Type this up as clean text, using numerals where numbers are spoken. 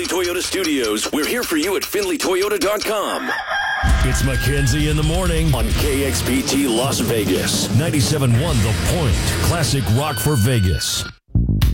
Toyota Studios. We're here for you at FindlayToyota.com. It's Mackenzie in the morning On KXPT Las Vegas. 97.1 The Point. Classic rock for Vegas.